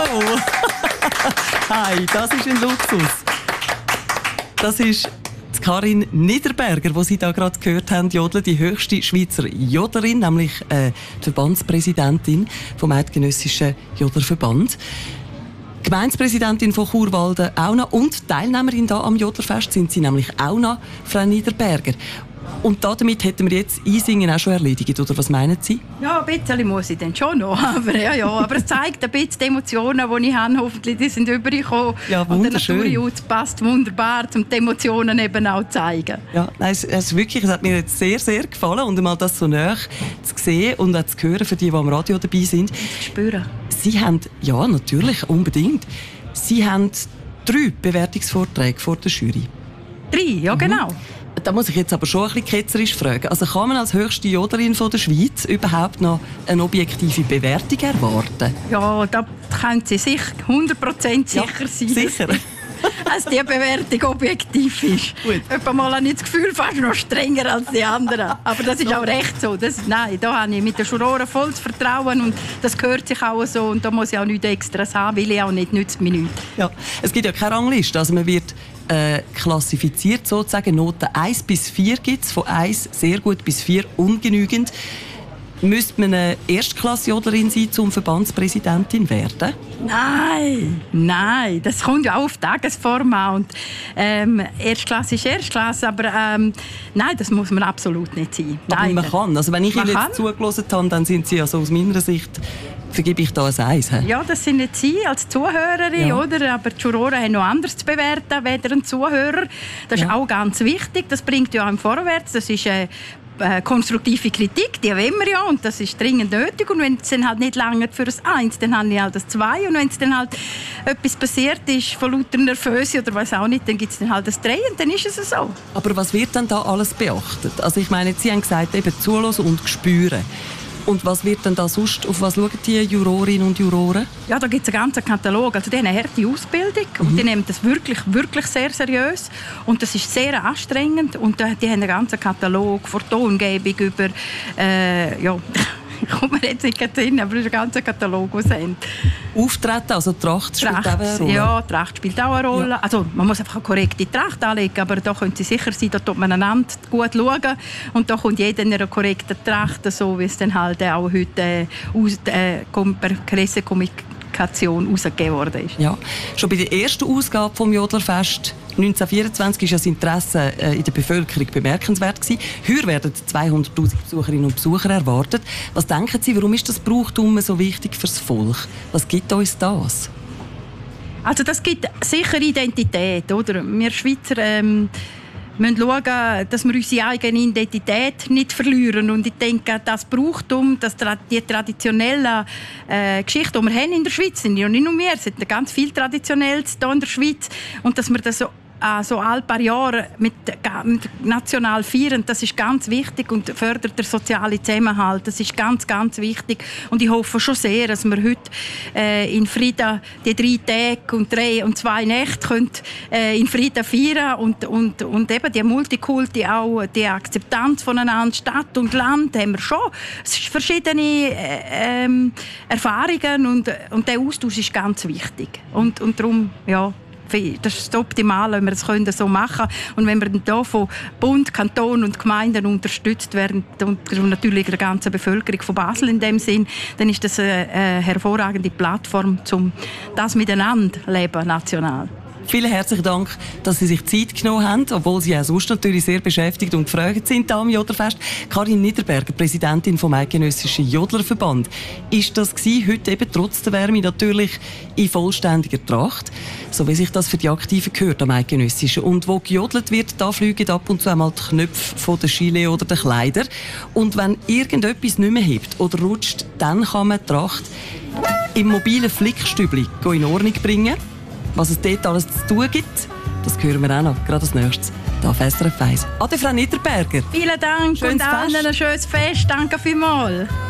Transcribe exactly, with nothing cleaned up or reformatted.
Hallo! Hi, das ist ein Luxus. Das ist Karin Niederberger, die Sie da gerade gehört haben, jodeln, die höchste Schweizer Jodlerin, nämlich äh, die Verbandspräsidentin vom Eidgenössischen Jodlerverband. Gemeindepräsidentin von Churwalden auch noch und Teilnehmerin da am Jodlerfest sind Sie nämlich auch noch, Frau Niederberger. Und damit hätten wir jetzt Einsingen auch schon erledigt, oder was meinen Sie? Ja, ein bisschen muss ich dann schon noch. Aber, ja, ja, aber es zeigt ein bisschen die Emotionen, die ich habe. Hoffentlich die sind übergekommen. Ja, wunderschön. Und der Natur passt wunderbar, um die Emotionen eben auch zu zeigen. Ja, nein, es, es, wirklich, es hat mir jetzt sehr, sehr gefallen. Und einmal das so nah zu sehen und auch zu hören, für die, die am Radio dabei sind. Zu spüren. Sie haben, ja, natürlich, unbedingt. Sie haben drei Bewertungsvorträge vor der Jury. Drei, ja, genau. Mhm. Da muss ich jetzt aber schon ein bisschen ketzerisch fragen. Also kann man als höchste Jodlerin von der Schweiz überhaupt noch eine objektive Bewertung erwarten? Ja, da können Sie sich hundert Prozent sicher ja, sein. Sicher? Dass die Bewertung objektiv ist. Etwa mal habe ich das Gefühl, fast noch strenger als die anderen. Aber das ist auch recht so. Das, nein, da habe ich mit den Juroren volles Vertrauen und das gehört sich auch so. Und da muss ich auch nichts Extras haben, weil ich auch nicht nützt mir nichts. Ja, es gibt ja keine Rangliste. Also man wird äh, klassifiziert sozusagen. Noten eins bis vier gibt es, von eins sehr gut bis vier ungenügend. Müsste man eine Erstklasse-Jodlerin sein, um Verbandspräsidentin werden? Nein, nein, das kommt ja auch auf Tagesform an. Und, ähm, Erstklasse ist Erstklasse, aber ähm, nein, das muss man absolut nicht sein. Aber nein, man kann. Also wenn ich Ihnen jetzt zugelassen habe, dann sind Sie also aus meiner Sicht, vergebe ich da ein Eis. He? Ja, das sind nicht Sie als Zuhörerin, ja. Oder? Aber die Juroren haben noch anders zu bewerten, weder ein Zuhörer. Das ist ja auch ganz wichtig, das bringt ja einem vorwärts. Das ist äh, Äh, konstruktive Kritik, die wollen wir ja und das ist dringend nötig und wenn es dann halt nicht lange für das Eins, dann habe ich halt das Zwei und wenn es dann halt etwas passiert ist von lauter Nervöse oder was auch nicht, dann gibt es dann halt das Drei und dann ist es so. Aber was wird dann da alles beachtet? Also ich meine, Sie haben gesagt, eben zuhören und spüren. Und was wird denn da sonst, auf was schauen die Jurorinnen und Juroren? Ja, da gibt es einen ganzen Katalog. Also die haben eine harte Ausbildung und mhm. die nehmen das wirklich, wirklich sehr seriös. Und das ist sehr anstrengend. Und die haben einen ganzen Katalog von Tongebung über... Äh, ja, ich komme mir jetzt nicht hin, aber es ist ein ganzer Katalog, den sie haben. Auftreten, also Tracht spielt Tracht, auch eine Rolle? Ja, Tracht spielt auch eine Rolle. Ja. Also, man muss einfach eine korrekte Tracht anlegen, aber da können Sie sicher sein, da tut man einander gut schauen. Und da kommt jeder in einer korrekten Tracht, so wie es dann halt auch heute äh, aus der äh, Pressekommunikation herausgegeben worden ist. Ja. Schon bei der ersten Ausgabe des Jodlerfest neunzehnhundertvierundzwanzig war das Interesse in der Bevölkerung bemerkenswert gewesen. Heuer werden zweihunderttausend Besucherinnen und Besucher erwartet. Was denken Sie, warum ist das Brauchtum so wichtig für das Volk? Was gibt uns das? Also das gibt sicher Identität, oder? Wir Schweizer ähm, müssen schauen, dass wir unsere eigene Identität nicht verlieren. Und ich denke, das Brauchtum, das, die traditionellen äh, Geschichten, die wir haben in der Schweiz, sind ja nicht nur wir, es sind ganz viel Traditionelles hier in der Schweiz. Und dass wir das so also alle paar Jahre mit, mit national feiern, das ist ganz wichtig und fördert den sozialen Zusammenhalt. Das ist ganz, ganz wichtig. Und ich hoffe schon sehr, dass wir heute äh, in Frieden die drei Tage und drei und zwei Nächte können, äh, in Frieden feiern und, und, und eben die Multikulti auch, die Akzeptanz voneinander, Stadt und Land haben wir schon. Es sind verschiedene äh, äh, Erfahrungen und, und der Austausch ist ganz wichtig. Und, und darum, ja, das ist das Optimale, wenn wir das so machen können. Und wenn wir dann von Bund, Kanton und Gemeinden unterstützt werden und natürlich der ganzen Bevölkerung von Basel in dem Sinn, dann ist das eine, eine hervorragende Plattform, um das miteinander leben national. Vielen herzlichen Dank, dass Sie sich Zeit genommen haben, obwohl Sie auch sonst natürlich sehr beschäftigt und gefragt sind am Jodlerfest. Karin Niederberger, Präsidentin vom Eidgenössischen Jodlerverband. Ist das gewesen, heute eben trotz der Wärme natürlich in vollständiger Tracht, so wie sich das für die Aktiven gehört am Eidgenössischen. Und wo gejodelt wird, da fliegen ab und zu einmal die Knöpfe von der Gilet oder der Kleider. Und wenn irgendetwas nicht mehr hebt oder rutscht, dann kann man die Tracht im mobilen Flickstübli in Ordnung bringen. Was es dort alles zu tun gibt, das hören wir auch noch, gerade als nächstes, hier auf S R F eins. Ade, Frau Niederberger. Vielen Dank schönes und allen ein schönes Fest. Danke vielmals.